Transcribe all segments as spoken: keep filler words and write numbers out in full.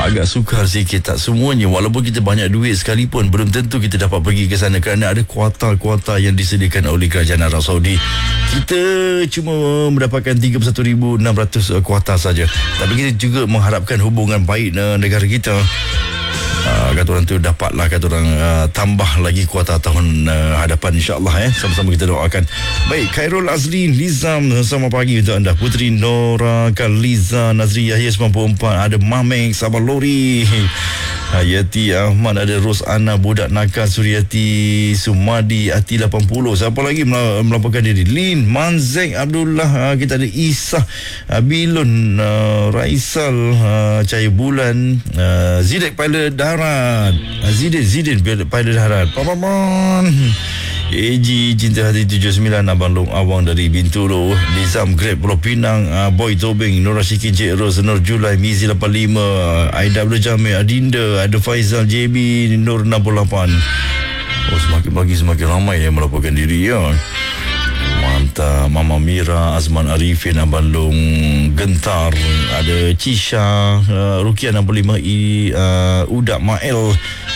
Agak sukar sikit, tak semuanya. Walaupun kita banyak duit sekalipun, belum tentu kita dapat pergi ke sana kerana ada kuota-kuota yang disediakan oleh kerajaan Arab Saudi. Kita cuma mendapatkan tiga puluh satu ribu enam ratus kuota saja. Tapi kita juga mengharapkan hubungan baik dengan negara kita. Uh, kata orang tu dapatlah kata orang uh, tambah lagi kuota tahun uh, hadapan, insyaAllah eh. Sama-sama kita doakan. Baik, Khairul Azli Nizam, selamat pagi untuk anda. Putri Nora Kaliza Nazri Yahya sembilan puluh empat, ada Mamek Sabar Lori, Yati Ahmad, ada Rosana Budak Nakal, Suryati Sumadi Ati lapan puluh. Siapa lagi melaporkan diri? Lin Manzek Abdullah, uh, kita ada Isa uh, Bilun, uh, Raisal uh, Cahaya Bulan, uh, Zidek Pilot Darat, Zidin Zidin Pilot Darat, Papaman, A G Cinta Hati tujuh puluh sembilan, Abang Long Awang dari Bintulu, Nizam Grab Pulau Pinang, uh, Boy Tobing, Nur Rashikin, Cik Ros, Nur Julai, Mizi lapan puluh lima, Aida Abdul Jamil, Adinda, ada Faizal J B, Nur enam puluh lapan. Oh, semakin pagi semakin ramai yang melaporkan diri ya. Mantap. Mama Mira, Azman Arifin, Abang Long Gentar, ada Cisha, uh, Rukia enam puluh lima I, uh, Udak Mael,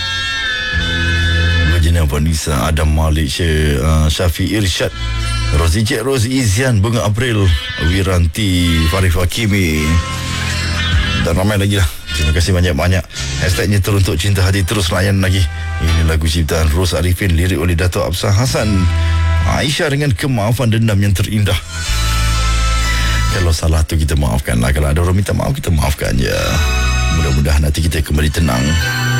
Vajina Vanisa, Adam Malik, Syed, uh, Syafi Irsyad, Rosi Cik Ros, Izian, Bunga April, Wiranti, Farif Hakimi, dan ramai lagi lah. Terima kasih banyak-banyak. Hashtagnya teruntuk cinta hati terus layan lagi. Ini lagu ciptaan Ros Arifin, lirik oleh Dato' Absar Hassan. Aisyah dengan kemaafan dendam yang terindah. Kalau salah tu kita maafkanlah. Kalau ada orang minta maaf, kita maafkan je. Mudah-mudahan nanti kita kembali tenang.